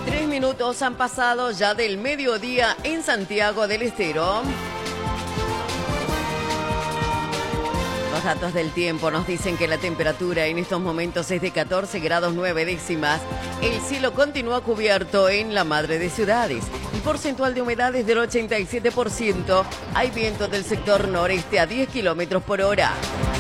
3 minutos han pasado ya del mediodía en Santiago del Estero. Los datos del tiempo nos dicen que la temperatura en estos momentos es de 14 grados 9 décimas. El cielo continúa cubierto en la madre de ciudades. El porcentual de humedad es del 87%. Hay viento del sector noreste a 10 kilómetros por hora.